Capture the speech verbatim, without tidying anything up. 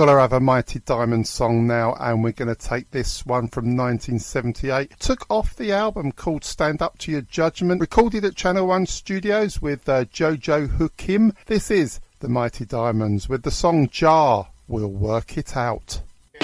Gotta have a Mighty Diamonds song now, and we're going to take this one from nineteen seventy-eight. Took off the album called Stand Up to Your Judgment, recorded at Channel One Studios with uh, Jojo Ho Kim. This is the Mighty Diamonds with the song Jar, We'll Work It Out.